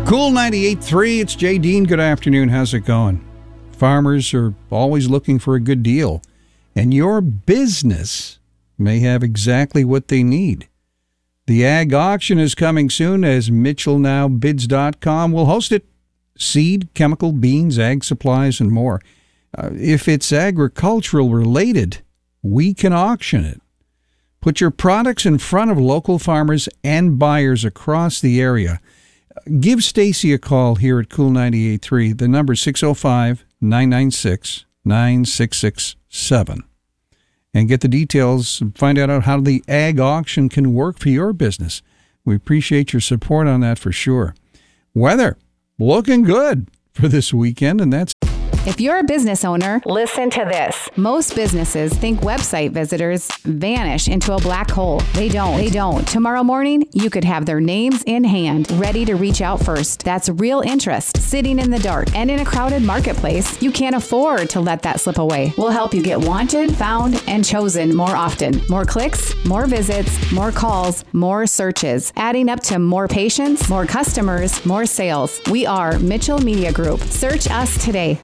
Cool 98.3, it's Jay Dean. Good afternoon. How's it going? Farmers are always looking for a good deal, and your business may have exactly what they need. The Ag Auction is coming soon, as MitchellNowBids.com will host it. Seed, chemical, beans, ag supplies, and more. If it's agricultural related, we can auction it. Put your products in front of local farmers and buyers across the area. Give Stacy a call here at Cool 98.3. The number is 605-996-9667. And get the details and find out how the Ag Auction can work for your business. We appreciate your support on that for sure. Weather, looking good for this weekend, and that's... If you're a business owner, listen to this. Most businesses think website visitors vanish into a black hole. They don't. Tomorrow morning, you could have their names in hand, ready to reach out first. That's real interest sitting in the dark. And in a crowded marketplace, you can't afford to let that slip away. We'll help you get wanted, found, and chosen more often. More clicks, more visits, more calls, more searches, adding up to more patients, more customers, more sales. We are Mitchell Media Group. Search us today.